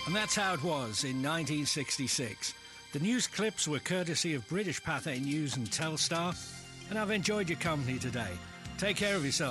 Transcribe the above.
And that's how it was in 1966. The news clips were courtesy of British Pathé News and Telstar, and I've enjoyed your company today. Take care of yourself.